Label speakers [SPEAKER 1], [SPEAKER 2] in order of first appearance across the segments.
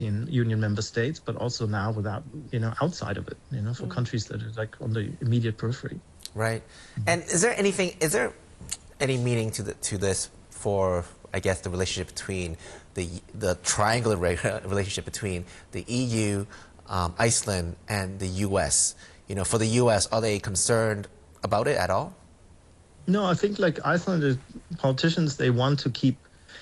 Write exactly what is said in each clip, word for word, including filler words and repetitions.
[SPEAKER 1] Union member states, but also now without, you know, outside of it, you know, for mm. countries that are like on the immediate periphery.
[SPEAKER 2] Right. Mm-hmm. And is there anything, is there any meaning to the, to this for, I guess, the relationship between the the triangular relationship between the E U, um, Iceland, and the U S? You know, for the U S, are they concerned about it at all?
[SPEAKER 1] No, I think like Iceland, politicians, they want to keep,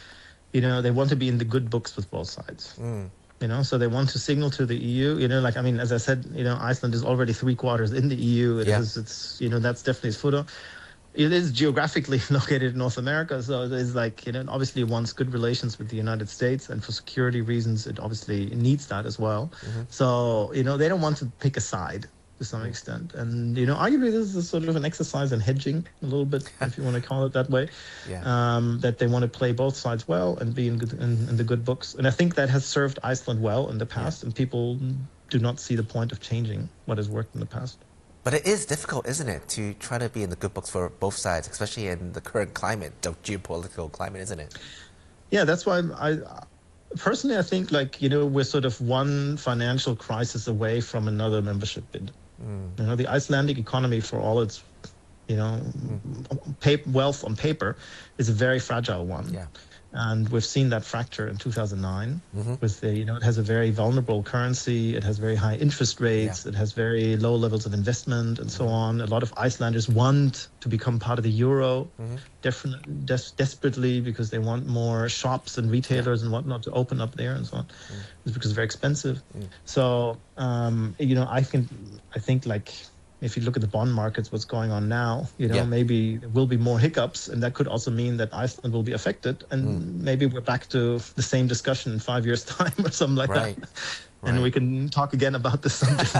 [SPEAKER 1] you know, they want to be in the good books with both sides. Mm. You know, so they want to signal to the E U, you know, like, I mean, as I said, you know, Iceland is already three quarters in the E U. It yeah. is, it's, you know, that's definitely its footer. It is geographically located in North America, so it is like, you know, it obviously wants good relations with the United States, and for security reasons, it obviously needs that as well. Mm-hmm. So, you know, they don't want to pick a side to some mm-hmm. extent. And, you know, arguably this is sort of an exercise in hedging a little bit, if you want to call it that way, yeah. um, that they want to play both sides well and be in, good, in, in the good books. And I think that has served Iceland well in the past, yeah. and people do not see the point of changing what has worked in the past.
[SPEAKER 2] But it is difficult, isn't it, to try to be in the good books for both sides, especially in the current climate, the geopolitical climate, isn't it?
[SPEAKER 1] Yeah, that's why I, personally, I think, like, you know, we're sort of one financial crisis away from another membership bid. Mm. You know, the Icelandic economy, for all its, you know, mm. paper, wealth on paper, is a very fragile one. Yeah. And we've seen that fracture in two thousand nine mm-hmm. with the, you know, it has a very vulnerable currency, it has very high interest rates, yeah. it has very low levels of investment and so on. A lot of Icelanders want to become part of the euro, mm-hmm. definitely, des- desperately, because they want more shops and retailers yeah. and whatnot to open up there and so on. Mm. It's because it's very expensive. Mm. So, um, you know, I think, I think like, if you look at the bond markets, what's going on now, you know, yeah. maybe there will be more hiccups, and that could also mean that Iceland will be affected, and mm. maybe we're back to the same discussion in five years' time or something like right. that. Right. And we can talk again about this subject.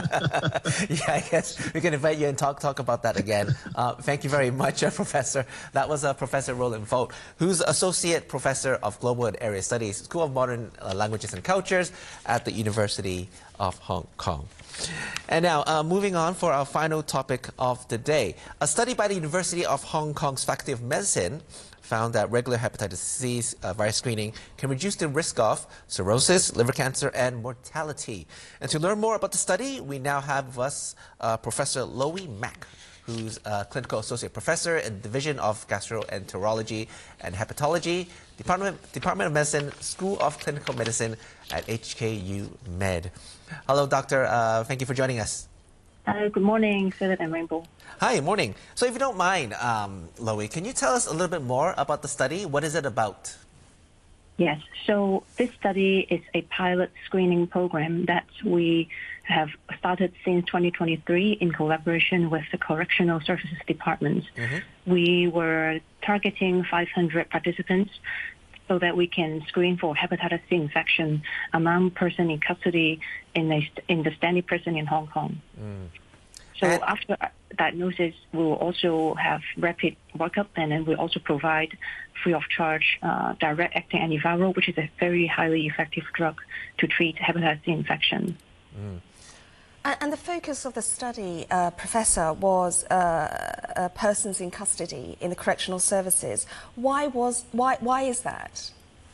[SPEAKER 2] Yeah, I guess we can invite you and talk talk about that again. Uh, thank you very much, uh, Professor. That was uh, Professor Roland Vogt, who's Associate Professor of Global and Area Studies, School of Modern uh, Languages and Cultures at the University of Hong Kong. And now, uh, moving on for our final topic of the day. A study by the University of Hong Kong's Faculty of Medicine found that regular hepatitis C uh, virus screening can reduce the risk of cirrhosis, liver cancer, and mortality. And to learn more about the study, we now have with us uh, Professor Loui Mak, who's a clinical associate professor in the Division of Gastroenterology and Hepatology, Department, Department of Medicine, School of Clinical Medicine at H K U Med. Hello, Doctor. Uh, thank you for joining us.
[SPEAKER 3] Uh, good morning, Philip and Rainbow.
[SPEAKER 2] Hi, morning. So if you don't mind, um, Loui, can you tell us a little bit more about the study? What is it about?
[SPEAKER 3] Yes, so this study is a pilot screening program that we have started since twenty twenty-three in collaboration with the Correctional Services Department. Mm-hmm. We were targeting five hundred participants so that we can screen for hepatitis C infection among person in custody in, a, in the standing prison in Hong Kong. Mm. So and after diagnosis, we will also have rapid workup, and then we also provide free of charge uh, direct-acting antiviral, which is a very highly effective drug to treat hepatitis C infection.
[SPEAKER 4] Mm. And the focus of the study, uh, Professor, was uh, uh, persons in custody in the correctional services. Why was why why is that?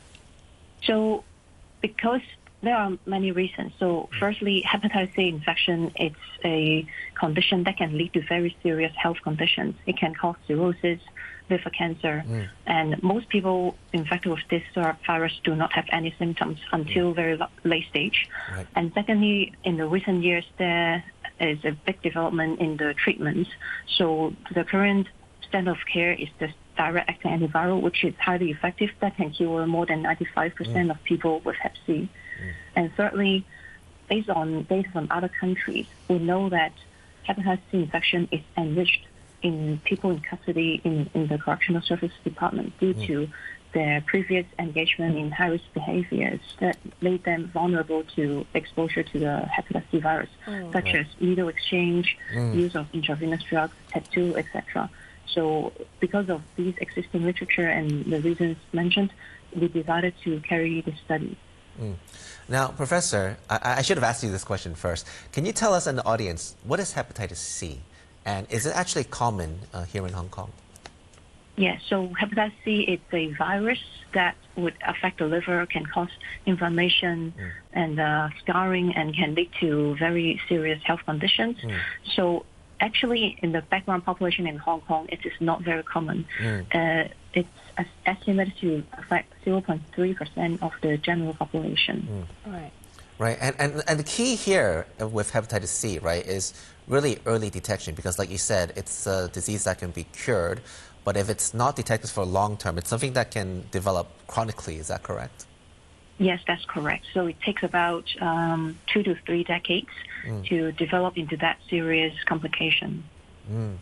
[SPEAKER 3] So, because there are many reasons. So, firstly, hepatitis C infection, it's a condition that can lead to very serious health conditions. It can cause cirrhosis, liver cancer, mm. and most people infected with this virus do not have any symptoms until very late stage. Right. And secondly, in the recent years, there is a big development in the treatments. So the current standard of care is the direct-acting antiviral, which is highly effective, that can cure more than ninety-five percent mm. of people with hep C. Mm. And thirdly, based on data from other countries, we know that hepatitis C infection is enriched in people in custody in, in the Correctional Service Department due mm. to their previous engagement in high-risk behaviors that made them vulnerable to exposure to the hepatitis C virus, mm. such right. as needle exchange, mm. use of intravenous drugs, tattoo, et cetera. So because of these existing literature and the reasons mentioned, we decided to carry this study.
[SPEAKER 2] Mm. Now, Professor, I, I should have asked you this question first. Can you tell us in the audience, what is hepatitis C? And is it actually common uh, here in Hong Kong?
[SPEAKER 3] Yes, so hepatitis C is a virus that would affect the liver, can cause inflammation mm. and uh, scarring, and can lead to very serious health conditions. Mm. So actually, in the background population in Hong Kong, it is not very common. Mm. Uh, it's estimated to affect zero point three percent of the general population.
[SPEAKER 2] Mm. Right. Right, and, and, and the key here with hepatitis C, right, is really early detection because, like you said, it's a disease that can be cured. But if it's not detected for long term, it's something that can develop chronically. Is that correct?
[SPEAKER 3] Yes, that's correct. So it takes about um, two to three decades mm. to develop into that serious complication.
[SPEAKER 4] Mm.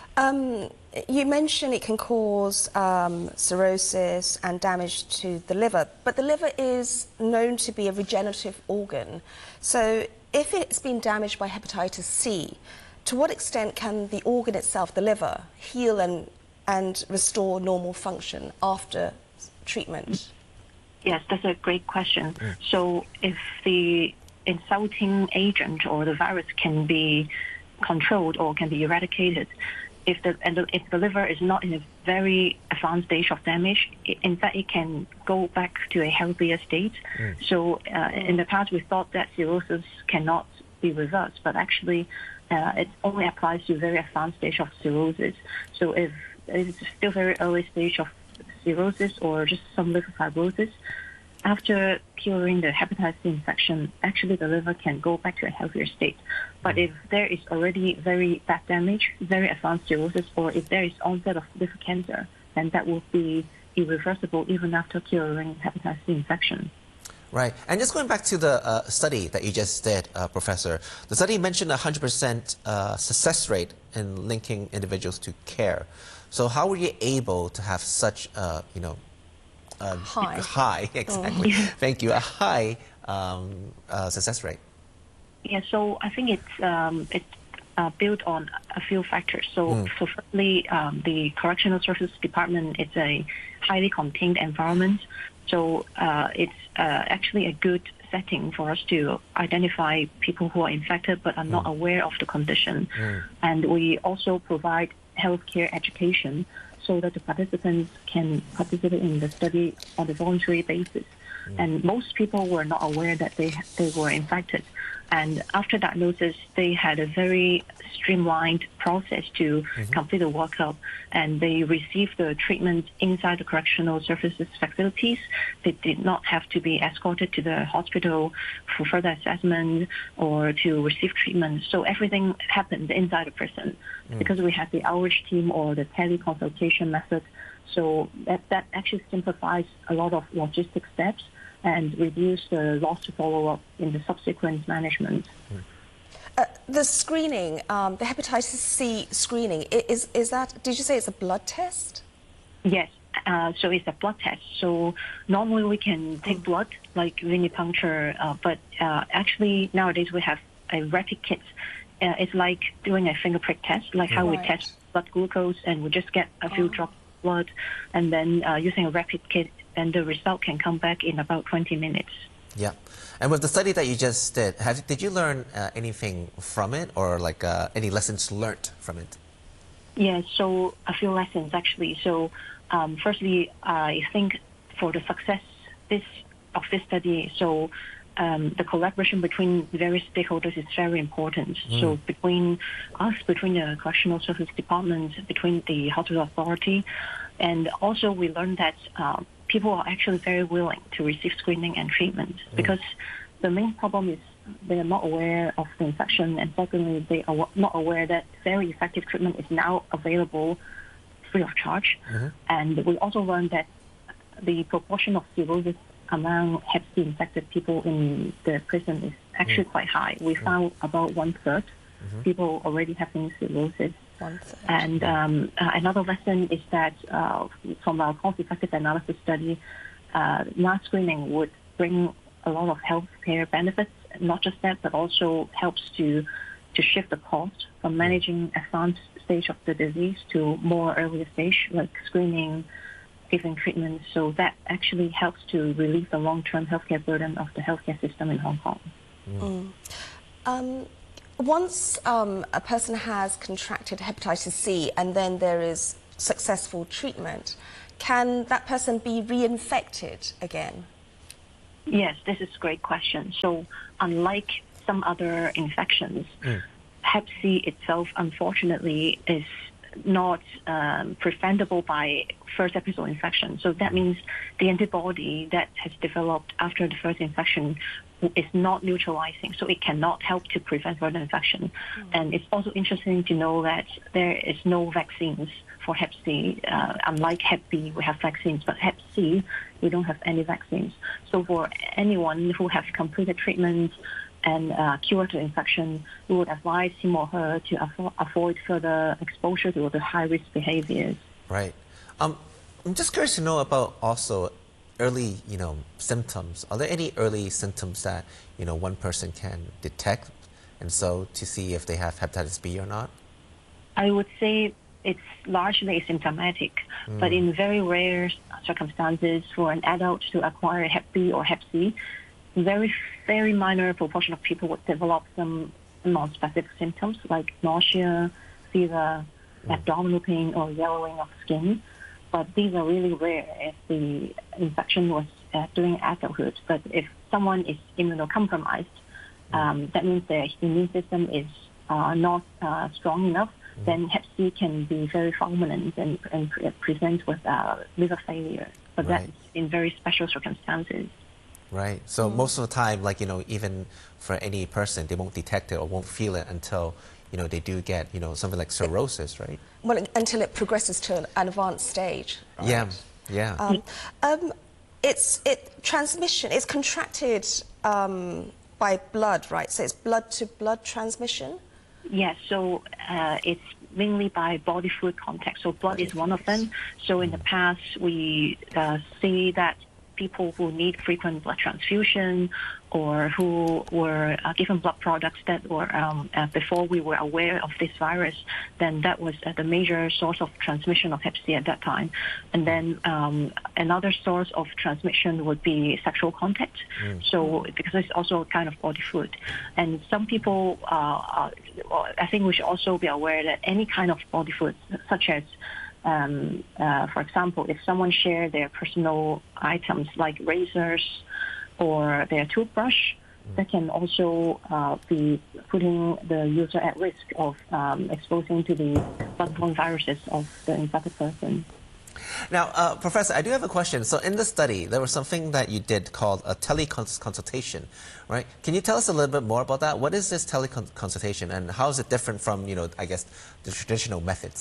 [SPEAKER 4] Um, you mentioned it can cause um, cirrhosis and damage to the liver, but the liver is known to be a regenerative organ. So if it's been damaged by hepatitis C, to what extent can the organ itself, the liver, heal and and restore normal function after treatment?
[SPEAKER 3] Yes, that's a great question. Mm. So if the insulting agent or the virus can be controlled or can be eradicated, if the, and the if the liver is not in a very advanced stage of damage, it, in fact, it can go back to a healthier state. Mm. So uh, in the past, we thought that cirrhosis cannot be reversed, but actually uh, it only applies to very advanced stage of cirrhosis. So if it's still very early stage of cirrhosis or just some liver fibrosis, after curing the hepatitis C infection, actually the liver can go back to a healthier state. But if there is already very bad damage, very advanced cirrhosis, or if there is onset of liver cancer, then that will be irreversible even after curing hepatitis C infection.
[SPEAKER 2] Right. And just going back to the uh, study that you just did, uh, Professor, the study mentioned a one hundred percent uh, success rate in linking individuals to care. So how were you able to have such, uh, you know, uh,
[SPEAKER 4] high,
[SPEAKER 2] high, exactly,
[SPEAKER 3] oh.
[SPEAKER 2] thank you, a high um, uh, success rate?
[SPEAKER 3] Yeah, so I think it's, um, it's uh, built on a few factors. So, mm. so firstly, um, the Correctional Services Department is a highly contained environment. So uh, it's uh, actually a good setting for us to identify people who are infected but are mm. not aware of the condition. Mm. And we also provide healthcare education so that the participants can participate in the study on a voluntary basis. Mm. And most people were not aware that they they were infected. And after diagnosis, they had a very streamlined process to mm-hmm. complete the workup, and they received the treatment inside the correctional services facilities. They did not have to be escorted to the hospital for further assessment or to receive treatment. So everything happened inside the prison mm. because we had the outreach team or the teleconsultation method. So that, that actually simplifies a lot of logistic steps and reduce the loss to follow-up in the subsequent management.
[SPEAKER 4] Uh, the screening, um, the hepatitis C screening, is, is that, did you say it's a blood test?
[SPEAKER 3] Yes, uh, so it's a blood test. So normally we can take mm. blood, like venipuncture, uh, but uh, actually nowadays we have a rapid kit. Uh, it's like doing a finger prick test, like how right. we test blood glucose, and we just get a few oh. drops of blood, and then uh, using a rapid kit, and the result can come back in about twenty minutes.
[SPEAKER 2] Yeah. And with the study that you just did, have, did you learn uh, anything from it, or like uh, any lessons learned from it?
[SPEAKER 3] Yeah, so a few lessons actually. So um, firstly, I think for the success this of this study, so um, the collaboration between various stakeholders is very important. Mm. So between us, between the Correctional Service Department, between the hospital authority, and also we learned that um, people are actually very willing to receive screening and treatment mm. because the main problem is they are not aware of the infection, and secondly, they are not aware that very effective treatment is now available free of charge. Mm-hmm. And we also learned that the proportion of cirrhosis among hep C infected people in the prison is actually mm. quite high. We mm. found about one third mm-hmm. people already having cirrhosis.
[SPEAKER 4] One third.
[SPEAKER 3] And um, uh, another lesson is that uh, from our cost-effective analysis study, uh, mass screening would bring a lot of healthcare benefits. Not just that, but also helps to to shift the cost from managing advanced stage of the disease to more earlier stage, like screening, giving treatment. So that actually helps to relieve the long-term healthcare burden of the healthcare system in Hong Kong.
[SPEAKER 4] Mm. Um, once um, a person has contracted hepatitis C and then there is successful treatment, can that person be reinfected again?
[SPEAKER 3] Yes, this is a great question. So unlike some other infections, mm. hep C itself, unfortunately, is not um, preventable by first episode infection. So that means the antibody that has developed after the first infection is not neutralizing, so it cannot help to prevent further infection. Mm. And it's also interesting to know that there is no vaccines for hep C. Uh, unlike hep B, we have vaccines, but hep C, we don't have any vaccines. So for anyone who has completed treatment and uh, cured the infection, we would advise him or her to avo- avoid further exposure to the high-risk behaviors.
[SPEAKER 2] Right. Um, I'm just curious to know about also early, you know, symptoms. Are there any early symptoms that, you know, one person can detect, and so to see if they have hepatitis B or not?
[SPEAKER 3] I would say it's largely asymptomatic, mm. but in very rare circumstances for an adult to acquire hep B or hep C, very, very minor proportion of people would develop some non-specific symptoms like nausea, fever, mm. abdominal pain, or yellowing of skin. But these are really rare if the infection was uh, during adulthood. But if someone is immunocompromised, mm. um, that means their immune system is uh, not uh, strong enough, mm. then hep C can be very fulminant and, and pre- present with uh, liver failure. But right. that's in very special circumstances.
[SPEAKER 2] Right. So mm. most of the time, like, you know, even for any person, they won't detect it or won't feel it until, you know, they do get, you know, something like cirrhosis, right?
[SPEAKER 4] Well, until it progresses to an, an advanced stage. Right?
[SPEAKER 2] Yeah, yeah.
[SPEAKER 4] Um, um, it's it transmission. It's contracted um, by blood, right? So it's blood-to-blood transmission.
[SPEAKER 3] Yes. So uh, it's mainly by body fluid contact. So blood body is one of them. So in mm. the past, we uh, see that people who need frequent blood transfusion or who were uh, given blood products that were um, uh, before we were aware of this virus, then that was uh, the major source of transmission of hep C at that time. And then um, another source of transmission would be sexual contact. Mm. So because it's also a kind of body fluid. And some people, uh, uh, I think we should also be aware that any kind of body fluid, such as Um, uh, for example, if someone shares their personal items like razors or their toothbrush, mm. that can also uh, be putting the user at risk of um, exposing to the blood-borne viruses of the infected person.
[SPEAKER 2] Now, uh, Professor, I do have a question. So in the study, there was something that you did called a teleconsultation, right? Can you tell us a little bit more about that? What is this teleconsultation, and how is it different from, you know, I guess, the traditional methods?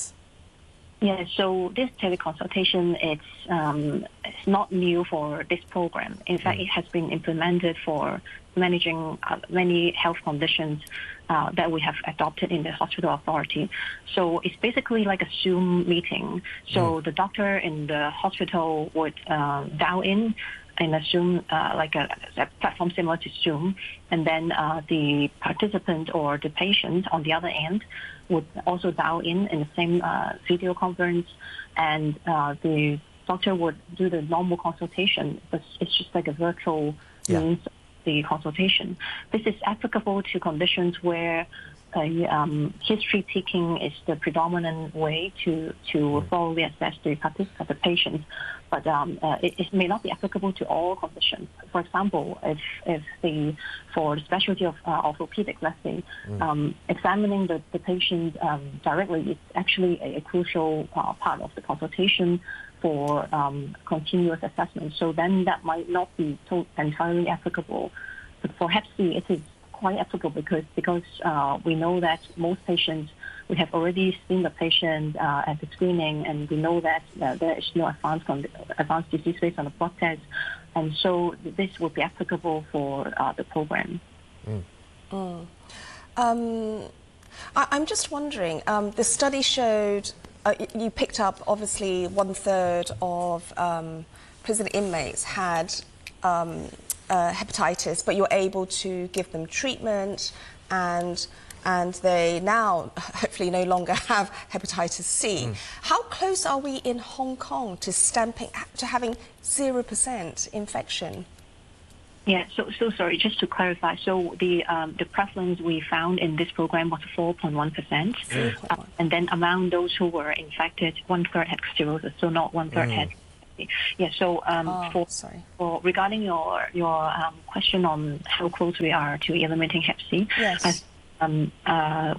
[SPEAKER 3] Yeah, so this teleconsultation, it's, um, it's not new for this program. In fact, it has been implemented for managing uh, many health conditions uh, that we have adopted in the hospital authority. So it's basically like a Zoom meeting. So mm. the doctor in the hospital would uh, dial in in a Zoom, uh, like a, a platform similar to Zoom, and then uh, the participant or the patient on the other end would also dial in in the same uh, video conference, and uh, the doctor would do the normal consultation, but it's just like a virtual yeah. means of the consultation. This is applicable to conditions where uh, um, history taking is the predominant way to, to mm. thoroughly assess the participant, the patient. But um, uh, it, it may not be applicable to all conditions. For example, if, if the, for the specialty of uh, orthopedics, let's say, mm. um, examining the, the patient um, directly is actually a, a crucial uh, part of the consultation for um, continuous assessment. So then that might not be to- entirely applicable. But for hep C, it is quite applicable because, because uh, we know that most patients, we have already seen the patient uh, at the screening, and we know that uh, there is no advanced, con- advanced disease based on the blood test. And so this would be applicable for uh, the program.
[SPEAKER 4] Mm. Mm. Um, I- I'm just wondering, um, the study showed, uh, you picked up obviously one third of um, prison inmates had um, uh, hepatitis, but you're able to give them treatment, and and they now hopefully no longer have hepatitis C. Mm. How close are we in Hong Kong to stamping to having zero percent infection?
[SPEAKER 3] Yeah, so so sorry, just to clarify. So the um, the prevalence we found in this program was four point one percent. Uh, and then among those who were infected, one-third had cirrhosis, so not one-third mm. had. Yeah, so um,
[SPEAKER 4] oh,
[SPEAKER 3] for,
[SPEAKER 4] sorry.
[SPEAKER 3] for regarding your your um, question on how close we are to eliminating hep C,
[SPEAKER 4] yes.
[SPEAKER 3] I, um, uh,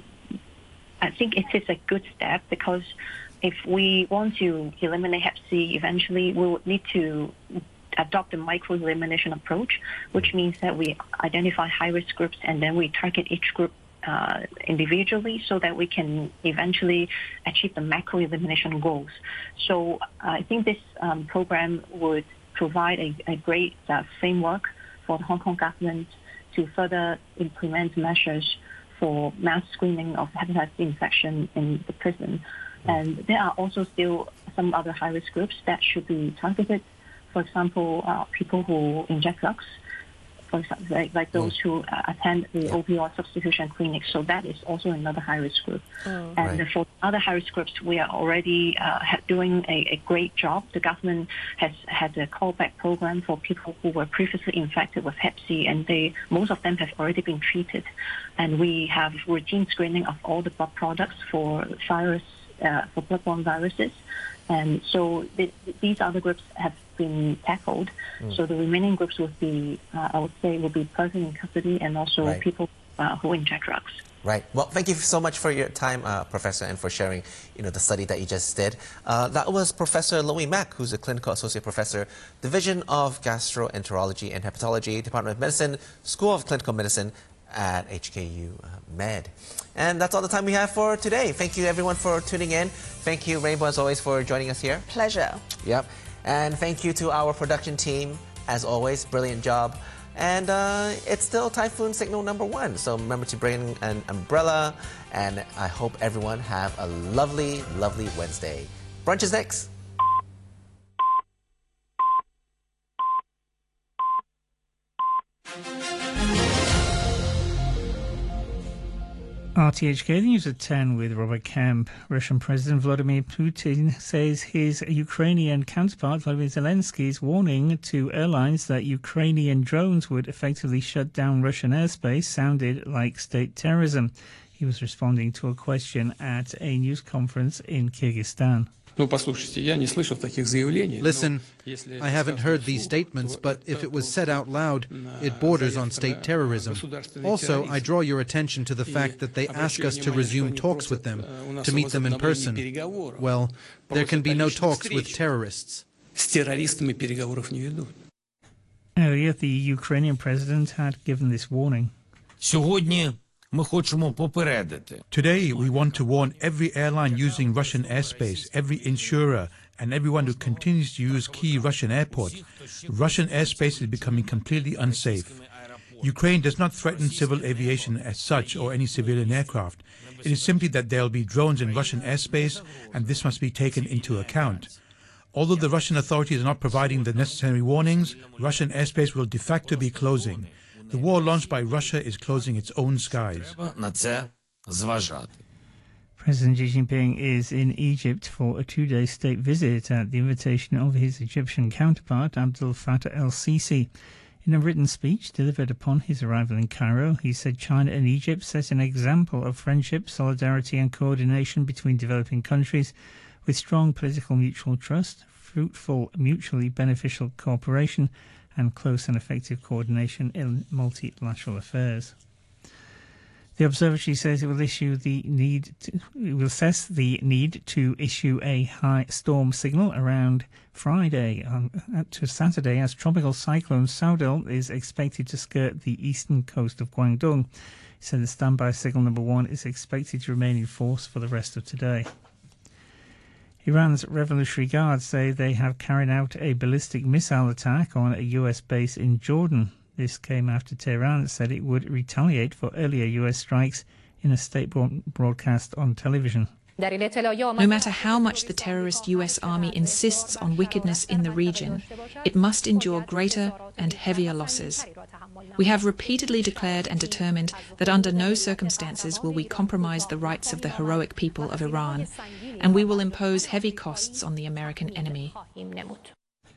[SPEAKER 3] I think it is a good step, because if we want to eliminate hep C, eventually we would need to adopt the micro-elimination approach, which means that we identify high-risk groups and then we target each group uh, individually so that we can eventually achieve the macro-elimination goals. So uh, I think this um, program would provide a, a great uh, framework for the Hong Kong government to further implement measures for mass screening of hepatitis C infection in the prison. And there are also still some other high-risk groups that should be targeted. For example, uh, people who inject drugs, for example, like, like those who uh, attend the yeah. opioid substitution clinics. So that is also another high-risk group. Oh. And right. for other high-risk groups, we are already uh, doing a, a great job. The government has had a callback program for people who were previously infected with hep C, and they most of them have already been treated. And we have routine screening of all the blood products for virus, uh, for bloodborne viruses. And so the, these other groups have been tackled. Mm. So the remaining groups would be, uh, I would say, would be person in custody and also right. people uh, who inject drugs.
[SPEAKER 2] Right. Well, thank you so much for your time, uh, Professor, and for sharing, you know, the study that you just did. Uh, that was Professor Loie Mak, who's a clinical associate professor, Division of Gastroenterology and Hepatology, Department of Medicine, School of Clinical Medicine at H K U uh, Med. And that's all the time we have for today. Thank you, everyone, for tuning in. Thank you, Rainbow, as always, for joining us here.
[SPEAKER 4] Pleasure.
[SPEAKER 2] Yep. And thank you to our production team, as always. Brilliant job. And uh, it's still typhoon signal number one. So remember to bring an umbrella. And I hope everyone have a lovely, lovely Wednesday. Brunch is next.
[SPEAKER 5] R T H K, the news at ten with Robert Kemp. Russian President Vladimir Putin says his Ukrainian counterpart Vladimir Zelensky's warning to airlines that Ukrainian drones would effectively shut down Russian airspace sounded like state terrorism. He was responding to a question at a news conference in Kyrgyzstan.
[SPEAKER 6] Listen, I haven't heard these statements, but if it was said out loud, it borders on state terrorism. Also, I draw your attention to the fact that they ask us to resume talks with them, to meet them in person. Well, there can be no talks with terrorists.
[SPEAKER 5] Earlier, the Ukrainian president had given this warning.
[SPEAKER 7] Today, we want to warn every airline using Russian airspace, every insurer, and everyone who continues to use key Russian airports. Russian airspace is becoming completely unsafe. Ukraine does not threaten civil aviation as such or any civilian aircraft. It is simply that there will be drones in Russian airspace, and this must be taken into account. Although the Russian authorities are not providing the necessary warnings, Russian airspace will de facto be closing. The war launched by Russia is closing its own skies.
[SPEAKER 5] President Xi Jinping is in Egypt for a two-day state visit at the invitation of his Egyptian counterpart, Abdel Fattah el-Sisi. In a written speech delivered upon his arrival in Cairo, he said China and Egypt set an example of friendship, solidarity and coordination between developing countries with strong political mutual trust, fruitful, mutually beneficial cooperation and close and effective coordination in multilateral affairs. The observatory says it will issue the need to, it will assess the need to issue a high storm signal around Friday um, to Saturday as tropical cyclone Saudil is expected to skirt the eastern coast of Guangdong. It said the standby signal number one is expected to remain in force for the rest of today. Iran's Revolutionary Guard say they have carried out a ballistic missile attack on a U S base in Jordan. This came after Tehran said it would retaliate for earlier U S strikes in a state broadcast on television.
[SPEAKER 8] No matter how much the terrorist U S army insists on wickedness in the region, it must endure greater and heavier losses. We have repeatedly declared and determined that under no circumstances will we compromise the rights of the heroic people of Iran, and we will impose heavy costs on the American enemy.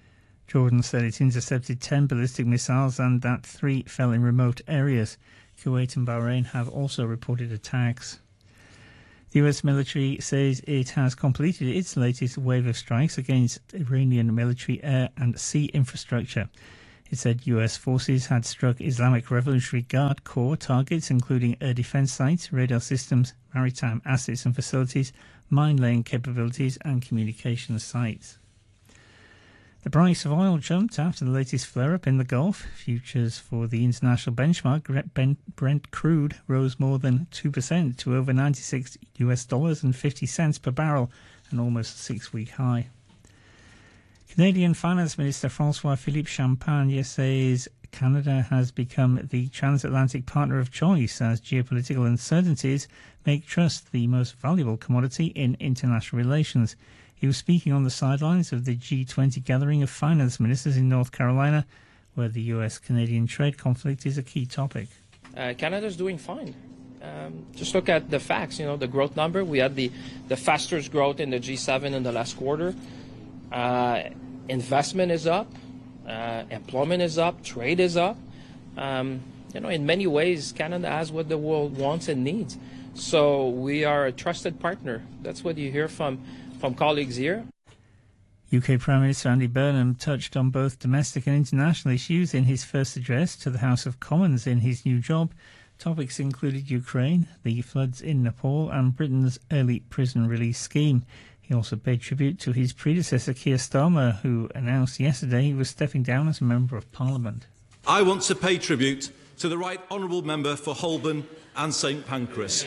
[SPEAKER 5] Jordan said it intercepted ten ballistic missiles and that three fell in remote areas. Kuwait and Bahrain have also reported attacks. The U S military says it has completed its latest wave of strikes against Iranian military air and sea infrastructure. It said U S forces had struck Islamic Revolutionary Guard Corps targets, including air defense sites, radar systems, maritime assets and facilities, mine-laying capabilities and communication sites. The price of oil jumped after the latest flare-up in the Gulf. Futures for the international benchmark, Brent crude, rose more than two percent to over ninety-six U S dollars and fifty cents per barrel, an almost six-week high. Canadian Finance Minister François-Philippe Champagne says Canada has become the transatlantic partner of choice as geopolitical uncertainties make trust the most valuable commodity in international relations. He was speaking on the sidelines of the G twenty gathering of finance ministers in North Carolina, where the U S Canadian trade conflict is a key topic.
[SPEAKER 9] Uh, Canada's doing fine. Um, just look at the facts, you know, the growth number. We had the, the fastest growth in the G seven in the last quarter. Uh, investment is up. Uh, employment is up. Trade is up. Um, you know, in many ways, Canada has what the world wants and needs. So we are a trusted partner. That's what you hear from from colleagues here.
[SPEAKER 5] U K Prime Minister Andy Burnham touched on both domestic and international issues in his first address to the House of Commons in his new job. Topics included Ukraine, the floods in Nepal and Britain's early prison release scheme. He also paid tribute to his predecessor Keir Starmer, who announced yesterday he was stepping down as a Member of Parliament.
[SPEAKER 10] I want to pay tribute to the Right Honourable Member for Holborn and St Pancras.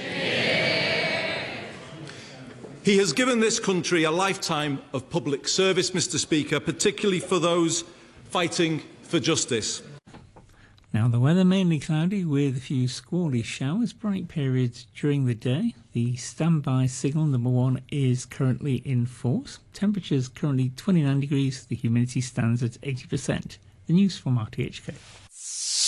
[SPEAKER 10] He has given this country a lifetime of public service, Mr Speaker, particularly for those fighting for justice.
[SPEAKER 5] Now the weather mainly cloudy with a few squally showers, bright periods during the day. The standby signal number one is currently in force. Temperatures currently twenty-nine degrees, the humidity stands at eighty percent. The news from R T H K.